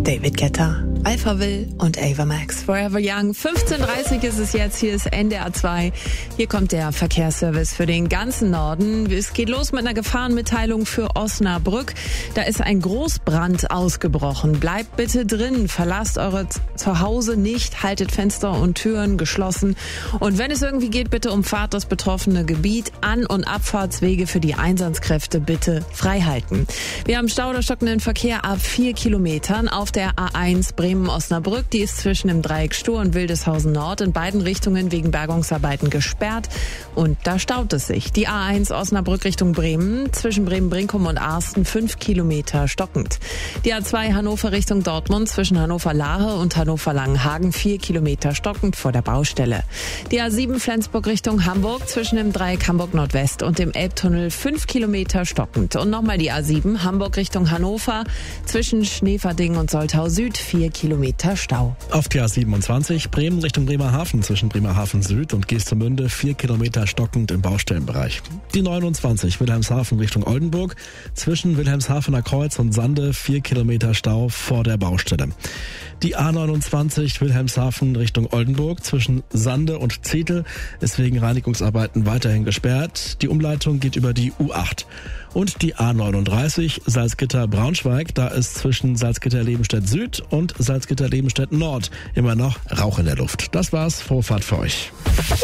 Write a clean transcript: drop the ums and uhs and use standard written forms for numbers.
David Guetta, Alphaville und Ava Max, Forever Young. 15:30 ist es jetzt, hier ist NDR 2. Hier kommt der Verkehrsservice für den ganzen Norden. Es geht los mit einer Gefahrenmitteilung für Osnabrück. Da ist ein Großbrand ausgebrochen. Bleibt bitte drin, verlasst eure Zuhause nicht, haltet Fenster und Türen geschlossen. Und wenn es irgendwie geht, bitte umfahrt das betroffene Gebiet. An- und Abfahrtswege für die Einsatzkräfte bitte frei halten. Wir haben Stau oder stockenden Verkehr ab 4 Kilometern auf der A1 Bremen-Osnabrück. Die ist zwischen dem Dreieck Stur und Wildeshausen Nord in beiden Richtungen wegen Bergungsarbeiten gesperrt. Und da staut es sich. Die A1 Osnabrück Richtung Bremen, zwischen Bremen-Brinkum und Arsten 5 Kilometer stockend. Die A2 Hannover Richtung Dortmund, zwischen Hannover-Lahe und Hannover-Langenhagen 4 Kilometer stockend vor der Baustelle. Die A7 Flensburg Richtung Hamburg, zwischen dem Dreieck Hamburg-Nordwest und dem Elbtunnel 5 Kilometer stockend. Und nochmal die A7 Hamburg Richtung Hannover, zwischen Schneverding und Soltau Süd 4 Kilometer Stau. Auf der A27 Bremen Richtung Bremerhaven, zwischen Bremerhaven Süd und Geestemünde 4 Kilometer stockend im Baustellenbereich. Die 29 Wilhelmshaven Richtung Oldenburg, zwischen Wilhelmshavener Kreuz und Sande 4 Kilometer Stau vor der Baustelle. Die A29 Wilhelmshaven Richtung Oldenburg, zwischen Sande und Zetel ist wegen Reinigungsarbeiten weiterhin gesperrt. Die Umleitung geht über die U8. Und die A39 Salzgitter-Braunschweig, da ist zwischen Salzgitter-Lebenstedt Süd und Salzgitter-Lebenstedt Nord immer noch Rauch in der Luft. Das war's, frohe Fahrt für euch.